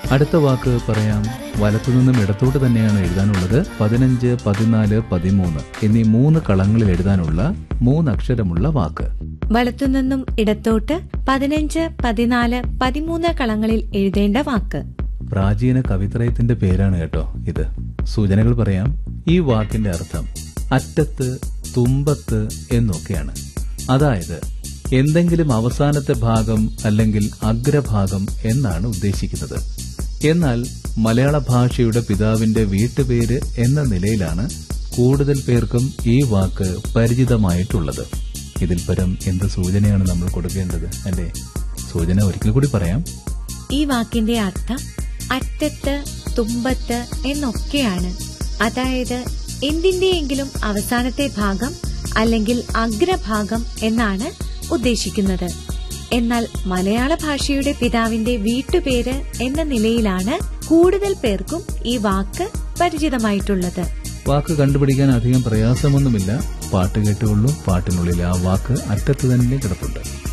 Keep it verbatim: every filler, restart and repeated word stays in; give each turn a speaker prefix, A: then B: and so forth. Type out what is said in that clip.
A: അടുത്ത വാക്ക് പറയാം. വലത്തുനിന്നും ഇടത്തോട്ട് തന്നെയാണ് എഴുതാനുള്ളത്. പതിനഞ്ച്, പതിനാല്, പതിമൂന്ന് എന്നീ മൂന്ന് കളങ്ങളിൽ എഴുതാനുള്ള മൂന്നക്ഷരമുള്ള വാക്ക്.
B: വലത്തുനിന്നും ഇടത്തോട്ട് പതിനഞ്ച്, പതിനാല്, പതിമൂന്ന് കളങ്ങളിൽ എഴുതേണ്ട വാക്ക്.
A: പ്രാചീന കവിത്രയത്തിന്റെ പേരാണ് കേട്ടോ ഇത്. സൂചനകൾ പറയാം. ഈ വാക്കിന്റെ അർത്ഥം അറ്റത്ത്, തുമ്പത്ത് എന്നൊക്കെയാണ്. അതായത് എന്തെങ്കിലും അവസാനത്തെ ഭാഗം അല്ലെങ്കിൽ അഗ്രഭാഗം എന്നാണ് ഉദ്ദേശിക്കുന്നത്. എന്നാൽ മലയാള ഭാഷയുടെ പിതാവിന്റെ വീട്ടുപേര് എന്ന നിലയിലാണ് കൂടുതൽ പേർക്കും ഈ വാക്ക് പരിചിതമായിട്ടുള്ളത്. ഇതിൽ പരം എന്ത് സൂചനയാണ് നമ്മൾ കൊടുക്കേണ്ടത് അല്ലേ? സൂചന ഒരിക്കൽ കൂടി പറയാം.
B: ഈ വാക്കിന്റെ അർത്ഥം അറ്റത്ത്, തുമ്പത്ത് എന്നൊക്കെയാണ്. അതായത് എന്തിന്റെയെങ്കിലും അവസാനത്തെ ഭാഗം അല്ലെങ്കിൽ അഗ്രഭാഗം എന്നാണ് ഉദ്ദേശിക്കുന്നത്. എന്നാൽ മലയാള ഭാഷയുടെ പിതാവിന്റെ വീട്ടുപേര് എന്ന നിലയിലാണ് കൂടുതൽ പേർക്കും ഈ വാക്ക് പരിചിതമായിട്ടുള്ളത്.
A: വാക്ക് കണ്ടുപിടിക്കാൻ അധികം പ്രയാസമൊന്നുമില്ല. പാട്ട് കേട്ടുകൊള്ളൂ. പാട്ടിനുള്ളിൽ ആ വാക്ക് അറ്റത്ത് തന്നെ കിടപ്പുണ്ട്.